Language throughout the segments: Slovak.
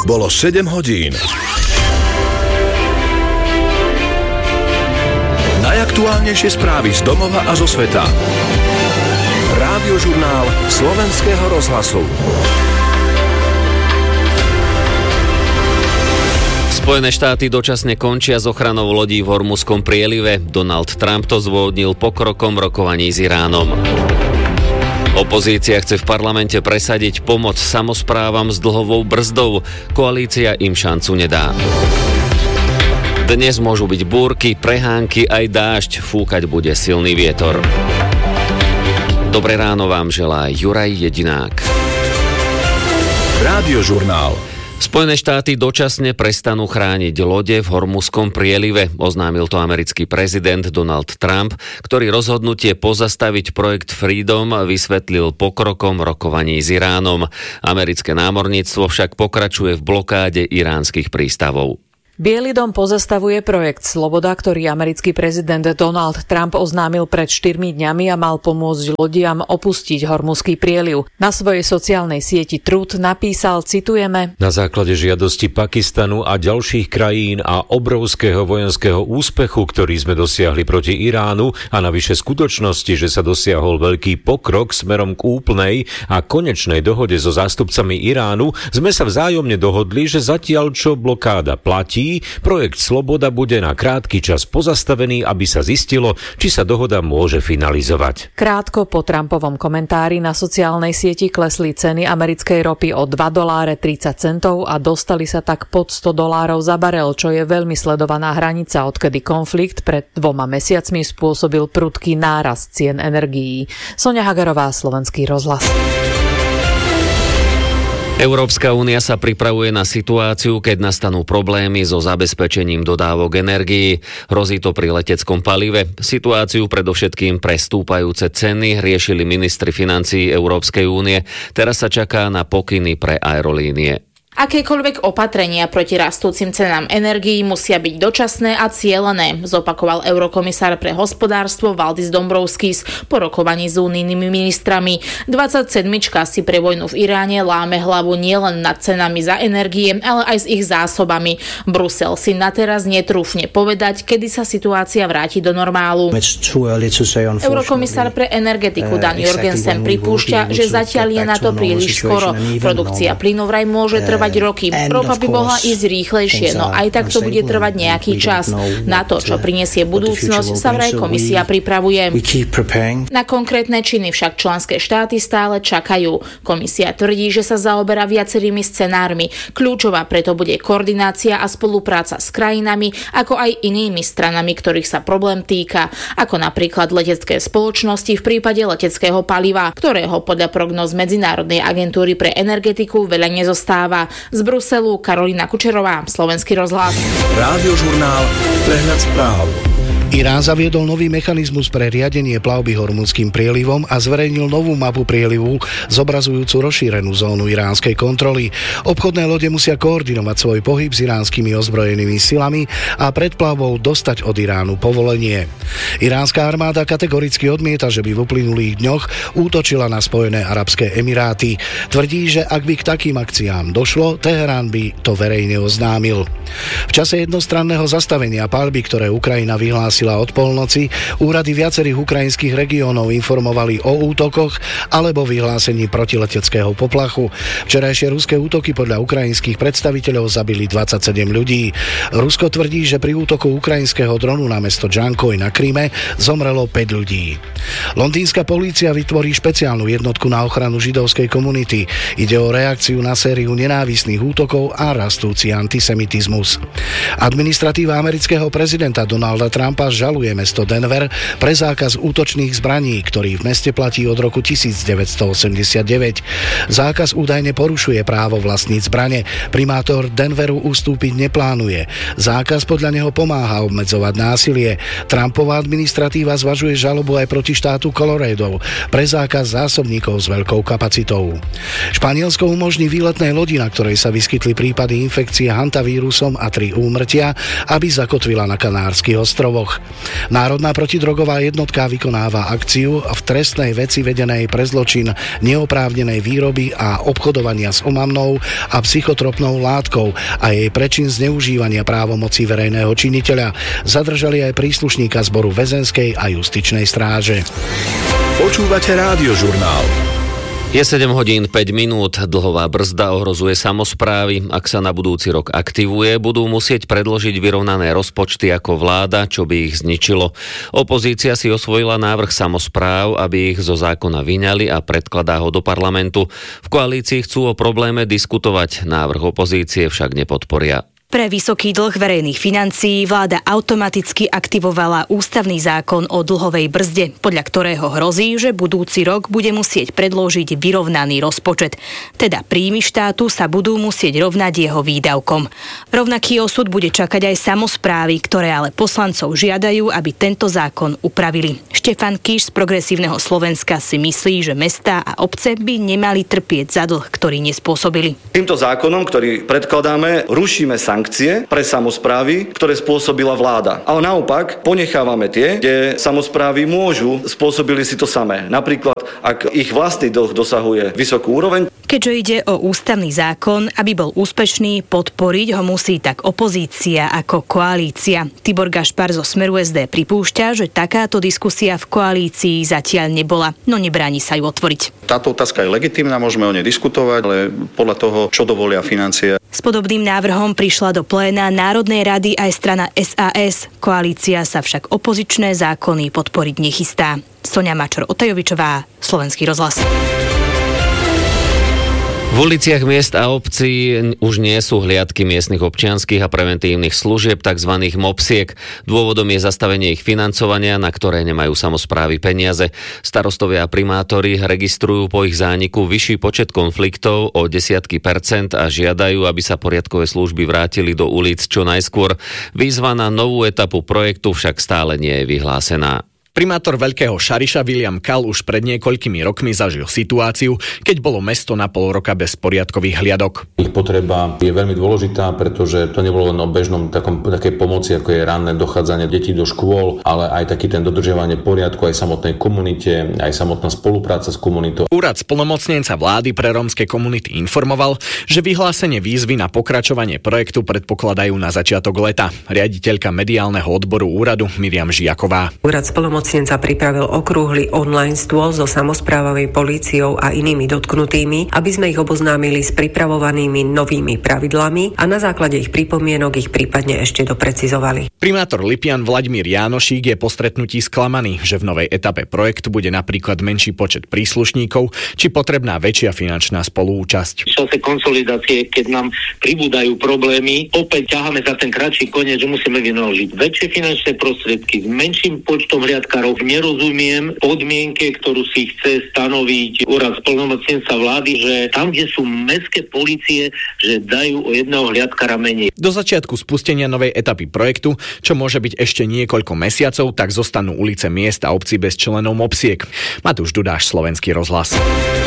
Bolo 7 hodín. Najaktuálnejšie správy z domova a zo sveta. Rádiožurnál Slovenského rozhlasu. Spojené štáty dočasne končia s ochranou lodí v Hormuzskom prielive. Donald Trump to zdôvodnil pokrokom rokovaní s Iránom. Opozícia chce v parlamente presadiť pomoc samosprávam s dlhovou brzdou. Koalícia im šancu nedá. Dnes môžu byť búrky, prehánky aj dážď. Fúkať bude silný vietor. Dobré ráno vám želá Juraj Jedinák. Rádiožurnál. Spojené štáty dočasne prestanú chrániť lode v Hormuzskom prielive, oznámil to americký prezident Donald Trump, ktorý rozhodnutie pozastaviť projekt Freedom vysvetlil pokrokom rokovaní s Iránom. Americké námorníctvo však pokračuje v blokáde iránskych prístavov. Biely dom pozastavuje projekt Sloboda, ktorý americký prezident Donald Trump oznámil pred 4 dňami a mal pomôcť lodiam opustiť Hormuzský prieliv. Na svojej sociálnej sieti Truth napísal, citujeme: Na základe žiadosti Pakistanu a ďalších krajín a obrovského vojenského úspechu, ktorý sme dosiahli proti Iránu a navyše skutočnosti, že sa dosiahol veľký pokrok smerom k úplnej a konečnej dohode so zástupcami Iránu, sme sa vzájomne dohodli, že zatiaľ čo blokáda platí, projekt Sloboda bude na krátky čas pozastavený, aby sa zistilo, či sa dohoda môže finalizovať. Krátko po Trumpovom komentári na sociálnej sieti klesli ceny americkej ropy o $2.30 a dostali sa tak pod $100 za barel, čo je veľmi sledovaná hranica, odkedy konflikt pred 2 mesiacmi spôsobil prudký nárast cien energií. Soňa Hagarová, Slovenský rozhlas. Európska únia sa pripravuje na situáciu, keď nastanú problémy so zabezpečením dodávok energií. Hrozí to pri leteckom palive. Situáciu predovšetkým pre stúpajúce ceny riešili ministri financií Európskej únie. Teraz sa čaká na pokyny pre aerolínie. Akékoľvek opatrenia proti rastúcim cenám energií musia byť dočasné a cielené, zopakoval eurokomisár pre hospodárstvo Valdis Dombrovskis po rokovaní s unijnými ministrami. 27-čka si pre vojnu v Iráne láme hlavu nielen nad cenami za energie, ale aj s ich zásobami. Brusel si na teraz netrúfne povedať, kedy sa situácia vráti do normálu. Eurokomisár pre energetiku Dan Jorgensen pripúšťa, že zatiaľ je na to príliš skoro. Produkcia plynu vraj môže trvať roky. Ropa by mohla ísť rýchlejšie, no aj tak to bude trvať nejaký čas. Na to, čo prinesie budúcnosť, sa vraj komisia pripravuje. Na konkrétne činy však členské štáty stále čakajú. Komisia tvrdí, že sa zaoberá viacerými scenármi. Kľúčová preto bude koordinácia a spolupráca s krajinami, ako aj inými stranami, ktorých sa problém týka, ako napríklad letecké spoločnosti v prípade leteckého paliva, ktorého podľa prognóz Medzinárodnej agentúry pre energetiku veľa nezostáva. Z Bruselu Karolína Kučerová, Slovenský rozhlas. Rádiožurnál, prehľad správ. Irán zaviedol nový mechanizmus pre riadenie plavby Hormuzským prielivom a zverejnil novú mapu prielivu zobrazujúcu rozšírenú zónu iránskej kontroly. Obchodné lode musia koordinovať svoj pohyb s iránskymi ozbrojenými silami a pred plavbou dostať od Iránu povolenie. Iránska armáda kategoricky odmieta, že by v uplynulých dňoch útočila na Spojené arabské emiráty. Tvrdí, že ak by k takým akciám došlo, Teherán by to verejne oznámil. V čase jednostranného zastavenia paľby, ktoré Ukrajina vyhlásila od polnoci, úrady viacerých ukrajinských regiónov informovali o útokoch alebo vyhlásení protileteckého poplachu. Včerajšie ruské útoky podľa ukrajinských predstaviteľov zabili 27 ľudí. Rusko tvrdí, že pri útoku ukrajinského dronu na mesto Džankoj na Kryme zomrelo 5 ľudí. Londýnska polícia vytvorí špeciálnu jednotku na ochranu židovskej komunity. Ide o reakciu na sériu nenávistných útokov a rastúci antisemitizmus. Administratíva amerického prezidenta Donalda Trumpa žaluje mesto Denver pre zákaz útočných zbraní, ktorý v meste platí od roku 1989. Zákaz údajne porušuje právo vlastniť zbrane. Primátor Denveru ustúpiť neplánuje. Zákaz podľa neho pomáha obmedzovať násilie. Trumpova administratíva zvažuje žalobu aj proti štátu Colorado pre zákaz zásobníkov s veľkou kapacitou. Španielsko umožní výletnej lodi, na ktorej sa vyskytli prípady infekcie hantavírusom a 3 úmrtia, aby zakotvila na Kanárskych ostrovoch. štátoch. Národná protidrogová jednotka vykonáva akciu v trestnej veci vedenej pre zločin neoprávnenej výroby a obchodovania s omamnou a psychotropnou látkou a jej prečin zneužívania právomocí verejného činiteľa. Zadržali aj príslušníka zboru väzenskej a justičnej stráže. Počúvate Rádiožurnál. Je 7 hodín 5 minút, dlhová brzda ohrozuje samosprávy. Ak sa na budúci rok aktivuje, budú musieť predložiť vyrovnané rozpočty ako vláda, čo by ich zničilo. Opozícia si osvojila návrh samospráv, aby ich zo zákona vyňali a predkladá ho do parlamentu. V koalícii chcú o probléme diskutovať, návrh opozície však nepodporia. Pre vysoký dlh verejných financií vláda automaticky aktivovala ústavný zákon o dlhovej brzde, podľa ktorého hrozí, že budúci rok bude musieť predložiť vyrovnaný rozpočet. Teda príjmy štátu sa budú musieť rovnať jeho výdavkom. Rovnaký osud bude čakať aj samosprávy, ktoré ale poslancov žiadajú, aby tento zákon upravili. Štefan Kiš z Progresívneho Slovenska si myslí, že mestá a obce by nemali trpieť za dlh, ktorý nespôsobili. Týmto zákonom, ktorý predkladáme, rušíme sankcie pre samosprávy, ktoré spôsobila vláda. Ale naopak ponechávame tie, kde samosprávy spôsobili si to samé. Napríklad, ak ich vlastný dlh dosahuje vysokú úroveň. Keďže ide o ústavný zákon, aby bol úspešný, podporiť ho musí tak opozícia ako koalícia. Tibor Gašpar zo Smeru SD pripúšťa, že takáto diskusia v koalícii zatiaľ nebola, no nebráni sa ju otvoriť. Táto otázka je legitímna, môžeme o nej diskutovať, ale podľa toho, čo dovolia financie. S podobným návrhom prišla do pléna Národnej rady aj strana SAS. Koalícia sa však opozičné zákony podporiť nechystá. Soňa Mačor-Otajovičová, Slovenský rozhlas. V uliciach miest a obcí už nie sú hliadky miestnych občianskych a preventívnych služieb, tzv. MOPSiek. Dôvodom je zastavenie ich financovania, na ktoré nemajú samosprávy peniaze. Starostovia a primátori registrujú po ich zániku vyšší počet konfliktov o desiatky % a žiadajú, aby sa poriadkové služby vrátili do ulic čo najskôr. Výzva na novú etapu projektu však stále nie je vyhlásená. Primátor Veľkého Šariša William Kal už pred niekoľkými rokmi zažil situáciu, keď bolo mesto na pol roka bez poriadkových hliadok. Ich potreba je veľmi dôležitá, pretože to nebolo len o bežnom takej pomoci, ako je ranné dochádzanie detí do škôl, ale aj taký ten dodržiavanie poriadku aj samotnej komunite, aj samotná spolupráca s komunitou. Úrad splnomocnenca vlády pre rómske komunity informoval, že vyhlásenie výzvy na pokračovanie projektu predpokladajú na začiatok leta. Riaditeľka mediálneho odboru úradu Miriam Žiaková. Úrad splnomocnenca pripravil okrúhly online stôl so samosprávovou políciou a inými dotknutými, aby sme ich oboznámili s pripravovanými novými pravidlami a na základe ich pripomienok ich prípadne ešte doprecizovali. Primátor Lipian Vladimír Jánošík je po stretnutí sklamaný, že v novej etape projektu bude napríklad menší počet príslušníkov či potrebná väčšia finančná spoluúčasť. V čase konsolidácie, keď nám pribúdajú problémy, opäť ťaháme za ten kratší koniec, že musíme vynaložiť väčšie finančné prostriedky s menším počtom hliadkarov. Nerozumiem podmienke, ktorú si chce stanoviť úrad splnomocnenca vlády, že tam, kde sú mestské polície, že dajú o jedného hliadkara menej. Do začiatku spustenia novej etapy projektu, čo môže byť ešte niekoľko mesiacov, tak zostanú ulice miest a obcí bez členov MOPSiek. Matúš Dudáš, Slovenský rozhlas.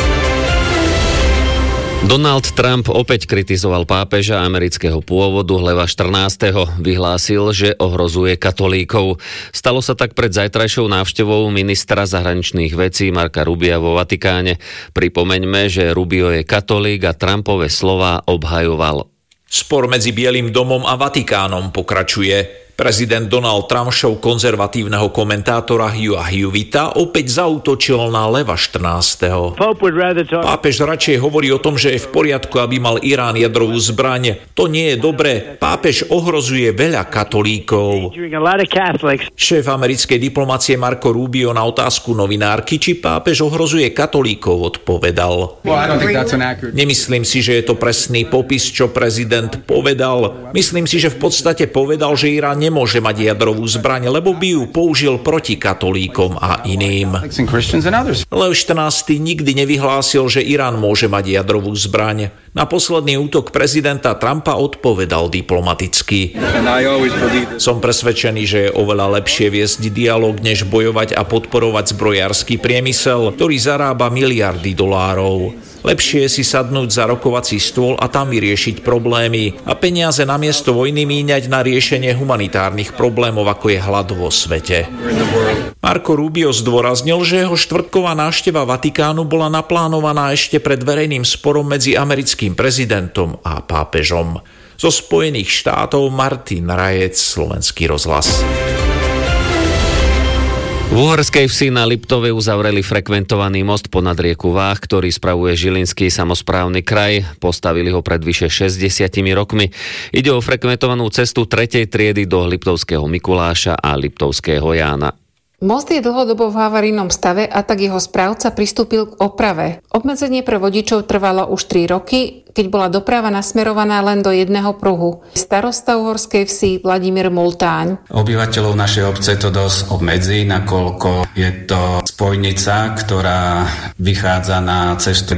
Donald Trump opäť kritizoval pápeža amerického pôvodu Leva XIV. Vyhlásil, že ohrozuje katolíkov. Stalo sa tak pred zajtrajšou návštevou ministra zahraničných vecí Marca Rubia vo Vatikáne. Pripomeňme, že Rubio je katolík a Trumpove slová obhajoval. Spor medzi Bielým domom a Vatikánom pokračuje. Prezident Donald Trump show konzervatívneho komentátora Hugh'a Hewitta opäť zaútočil na Leva XIV. Pápež radšej hovorí o tom, že je v poriadku, aby mal Irán jadrovú zbraň. To nie je dobré. Pápež ohrozuje veľa katolíkov. Šéf americkej diplomacie Marco Rubio na otázku novinárky, či pápež ohrozuje katolíkov, odpovedal. Nemyslím si, že je to presný popis, čo prezident povedal. Myslím si, že v podstate povedal, že Irán nemôže mať jadrovú zbraň, lebo by ju použil proti katolíkom a iným. Lev XIV nikdy nevyhlásil, že Irán môže mať jadrovú zbraň. Na posledný útok prezidenta Trumpa odpovedal diplomaticky. Som presvedčený, že je oveľa lepšie viesť dialog, než bojovať a podporovať zbrojársky priemysel, ktorý zarába miliardy dolárov. Lepšie je si sadnúť za rokovací stôl a tam vyriešiť problémy a peniaze namiesto vojny míňať na riešenie humanitárnych problémov, ako je hlad vo svete. Marco Rubio zdôraznil, že jeho štvrtková návšteva Vatikánu bola naplánovaná ešte pred verejným sporom medzi americkým prezidentom a pápežom. Zo Spojených štátov Martin Rajec, Slovenský rozhlas. V Uhorskej vsi na Liptove uzavreli frekventovaný most ponad rieku Váh, ktorý spravuje Žilinský samosprávny kraj. Postavili ho pred vyše 60 rokmi. Ide o frekventovanú cestu 3. triedy do Liptovského Mikuláša a Liptovského Jána. Most je dlhodobo v havarijnom stave a tak jeho správca pristúpil k oprave. Obmedzenie pre vodičov trvalo už 3 roky, keď bola doprava nasmerovaná len do jedného pruhu. Starosta Uhorskej vsi Vladimír Multáň. Obyvateľov našej obce to dosť obmedzí, nakoľko je to spojnica, ktorá vychádza na cestu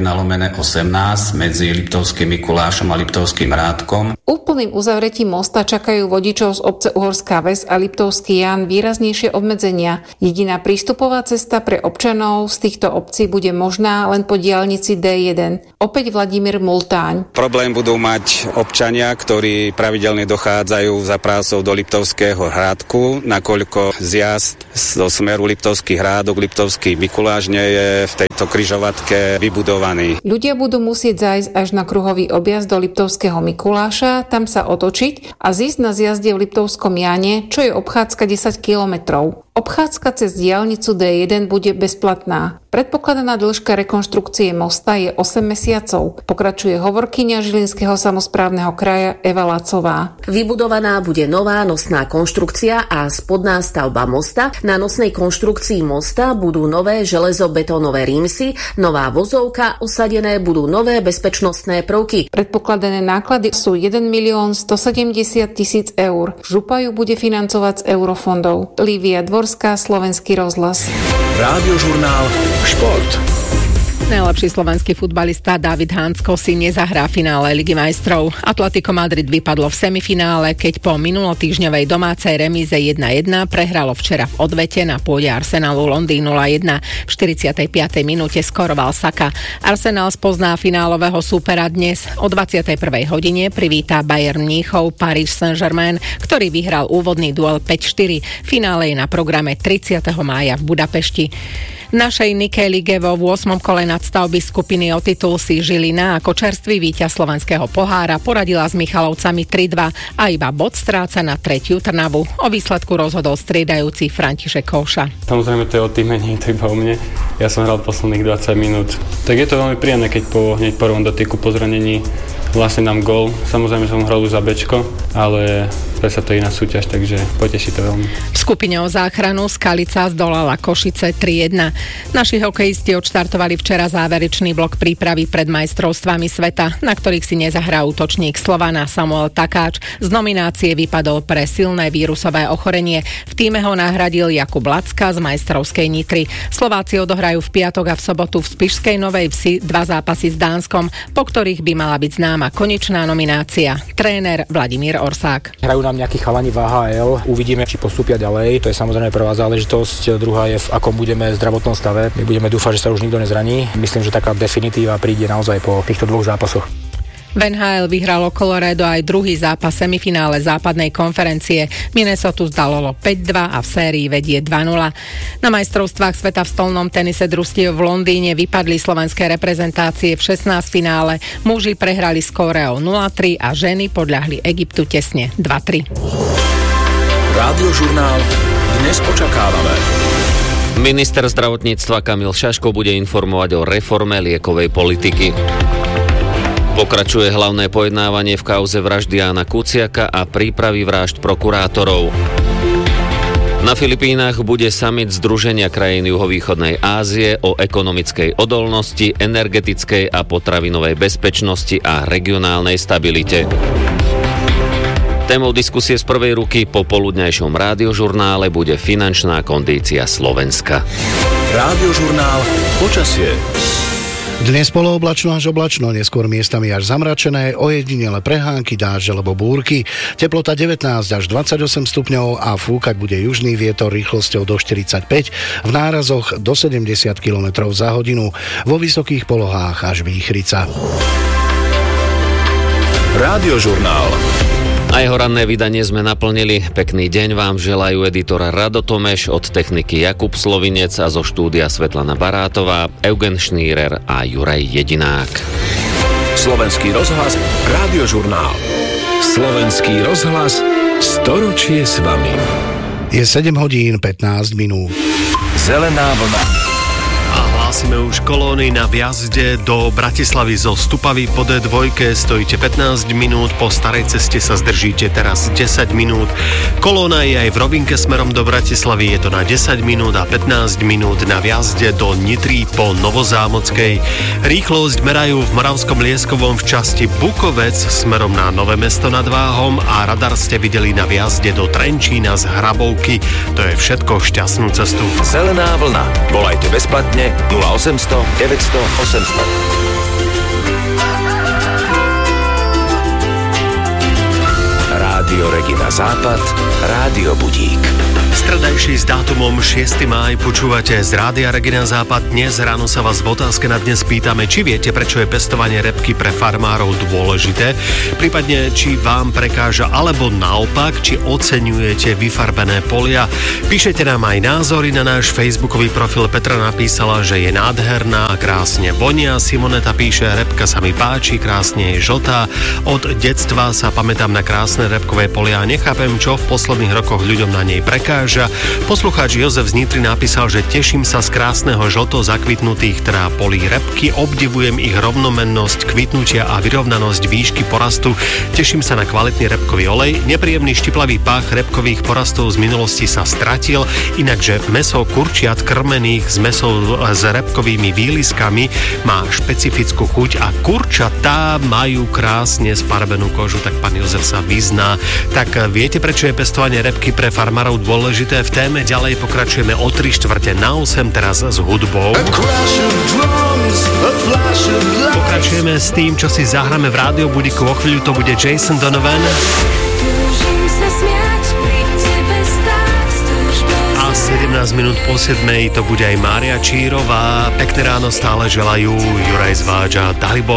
1/18 medzi Liptovským Mikulášom a Liptovským Rádkom. Úplným uzavretím mosta čakajú vodičov z obce Uhorská Ves a Liptovský Ján výraznejšie obmedzenia. Jediná prístupová cesta pre občanov z týchto obcí bude možná len po diaľnici D1. Opäť Vladimír Multáň. Problém budú mať občania, ktorí pravidelne dochádzajú za prácou do Liptovského Hrádku, nakoľko zjazd zo smeru Liptovský Hrádok, Liptovský Mikuláš nie je v tejto križovatke vybudovaný. Ľudia budú musieť zájsť až na kruhový objazd do Liptovského Mikuláša, tam sa otočiť a zísť na zjazde v Liptovskom Jáne, čo je obchádzka 10 kilometrov. Obchádzka cez diaľnicu D1 bude bezplatná. Predpokladaná dĺžka rekonštrukcie mosta je 8 mesiacov, pokračuje hovorkyňa Žilinského samosprávneho kraja Eva Lacová. Vybudovaná bude nová nosná konštrukcia a spodná stavba mosta. Na nosnej konštrukcii mosta budú nové železobetónové rímsy, nová vozovka, usadené budú nové bezpečnostné prvky. Predpokladané náklady sú 1 170 000 eur. Župa ju bude financovať z eurofondov. Lívia Dvorská, Slovenský rozhlas. Rádiožurnál Šport. Najlepší slovenský futbalista David Hansko si nezahrá finále Ligy majstrov. Atletico Madrid vypadlo v semifinále, keď po minulotýždňovej domácej remíze 1-1 prehralo včera v odvete na pôde Arsenalu Londýn 0-1. V 45. minúte skoroval Saka. Arsenal spozná finálového súpera dnes. O 21. hodine privítá Bayern Mníchov Paris Saint-Germain, ktorý vyhral úvodný duel 5-4. Finále je na programe 30. mája v Budapešti. V našej Nike lige vo 8. kole nadstavby skupiny o titul si Žilina ako čerstvý víťaz slovenského pohára poradila s Michalovcami 3-2 a iba bod stráca na 3. Trnavu. O výsledku rozhodol striedajúci František Kouša. Samozrejme to je o tým menej, to iba o mne. Ja som hral posledných 20 minút. Tak je to veľmi príjemné, keď po hneď prvom dotyku po zranení vlastne dám gól. Samozrejme som hral už za bečko, ale sa to iná súťaž, takže poteší to veľmi. V skupine o záchranu Skalica zdolala Košice 3-1. Naši hokejisti odštartovali včera záverečný blok prípravy pred majstrovstvami sveta, na ktorých si nezahrá útočník Slovana Samuel Takáč. Z nominácie vypadol pre silné vírusové ochorenie. V tíme ho nahradil Jakub Lacka z majstrovskej Nitry. Slováci odohrajú v piatok a v sobotu v Spišskej Novej Vsi 2 zápasy s Dánskom, po ktorých by mala byť známa konečná nominácia. Tréner Vladimír Orsák. Hrajú nám nejakí chalani v AHL, uvidíme, či postúpia ďalej. To je samozrejme prvá záležitosť. Druhá je, v akom budeme zdravotnom stave. My budeme dúfať, že sa už nikto nezraní. Myslím, že taká definitíva príde naozaj po týchto 2 zápasoch. V NHL vyhralo Colorado aj druhý zápas semifinále západnej konferencie. Minnesota zdolalo 5-2 a v sérii vedie 2-0. Na majstrovstvách sveta v stolnom tenise družstiev v Londýne vypadli slovenské reprezentácie v 16 finále. Muži prehrali s Kóreou 0-3 a ženy podľahli Egyptu tesne 2-3. Rádiožurnál dnes očakávame. Minister zdravotníctva Kamil Šaško bude informovať o reforme liekovej politiky. Pokračuje hlavné pojednávanie v kauze vraždy Jána Kuciaka a prípravy vražd prokurátorov. Na Filipínach bude summit Združenia krajín juhovýchodnej Ázie o ekonomickej odolnosti, energetickej a potravinovej bezpečnosti a regionálnej stabilite. Témou diskusie z prvej ruky po poludňajšom rádiožurnále bude finančná kondícia Slovenska. Rádiožurnál počasie. Dnes polooblačno až oblačno, neskôr miestami až zamračené, ojedinele prehánky, dážď alebo búrky. Teplota 19 až 28 stupňov a fúkať bude južný vietor rýchlosťou do 45, v nárazoch do 70 km za hodinu, vo vysokých polohách až výchrica. Rádiožurnál. A jeho ranné vydanie sme naplnili. Pekný deň vám želajú editor Rado Tomeš, od techniky Jakub Slovinec a zo štúdia Svetlana Barátová, Eugen Šnírer a Juraj Jedinák. Slovenský rozhlas, Rádiožurnál. Slovenský rozhlas, storočie s vami. Je 7 hodín 15 minút. Zelená vlna. Hlásime už kolóny na vjazde do Bratislavy zo Stupavy po D2, stojíte 15 minút, po starej ceste sa zdržíte teraz 10 minút. Kolóna je aj v rovinke smerom do Bratislavy, je to na 10 minút a 15 minút na vjazde do Nitry po Novozámockej. Rýchlosť merajú v Moravskom Lieskovom v časti Bukovec smerom na Nové Mesto nad Váhom a radar ste videli na vjazde do Trenčína z Hrabovky. To je všetko, šťastnú cestu. Zelená vlna. Volajte bezplatne 0800 900 800. Rádio Regina Západ, Rádio Budík. Stredajší s dátumom 6. máj počúvate z Rádia Regina Západ. Dnes ráno sa vás v otázke na dnes pýtame, či viete, prečo je pestovanie repky pre farmárov dôležité, prípadne či vám prekáža, alebo naopak, či oceňujete vyfarbené polia. Píšete nám aj názory na náš facebookový profil. Petra napísala, že je nádherná a krásne vonia. Simoneta píše, repka sa mi páči, krásne je žltá. Od detstva sa pamätám na krásne repkové polia a nechápem, čo v posledných rokoch ľuďom na nej prekáža. Poslucháč Jozef z Nitry napísal, že teším sa z krásneho žlto zakvitnutých polí repky, obdivujem ich rovnomennosť kvitnutia a vyrovnanosť výšky porastu, teším sa na kvalitný repkový olej. Nepríjemný štiplavý pách repkových porastov z minulosti sa stratil, inakže mäso kurčiat krmených s repkovými výliskami má špecifickú chuť a kurčatá majú krásne sfarbenú kožu, tak pán Jozef sa vyzná. Tak viete, prečo je pestovanie repky pre farmárov dôležité? V téme ďalej pokračujeme o 7:45 teraz s hudbou. Pokračujeme s tým, čo si zahráme v Rádio Budíku. O chvíľu to bude Jason Donovan. A 17 minút po 7 to bude aj Mária Čírová. Pekné ráno stále želajú Juraj Zváč a Dalibor.